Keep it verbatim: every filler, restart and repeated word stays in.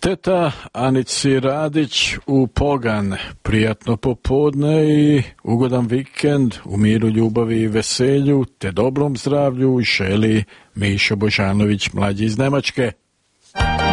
Teta Anici Radić u Pogan, prijatno popodne i ugodan vikend u miru, ljubavi i veselju te dobrom zdravlju i želi Mišo Božanović mlađi iz Njemačke.